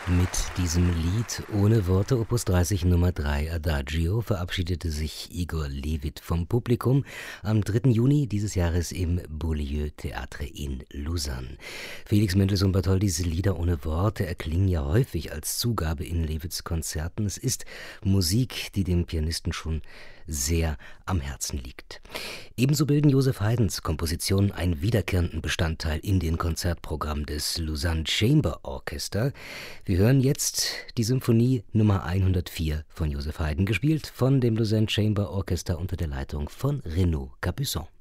Mit diesem Lied ohne Worte Opus 30 Nummer 3 Adagio verabschiedete sich Igor Levit vom Publikum am 3. Juni dieses Jahres im Beaulieu Theatre in Lausanne. Felix Mendelssohn Bartholdys Lieder ohne Worte erklingen ja häufig als Zugabe in Levits Konzerten. Es ist Musik, die dem Pianisten schon sehr am Herzen liegt. Ebenso bilden Joseph Haydns Kompositionen einen wiederkehrenden Bestandteil in den Konzertprogrammen des Lausanne Chamber Orchestra. Wir hören jetzt die Symphonie Nummer 104 von Joseph Haydn, gespielt von dem Lausanne Chamber Orchestra unter der Leitung von Renaud Capuçon.